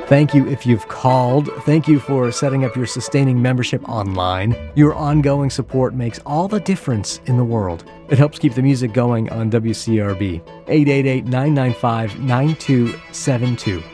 Thank you if you've called. Thank you for setting up your sustaining membership online. Your ongoing support makes all the difference in the world. It helps keep the music going on WCRB. 888-995-9272.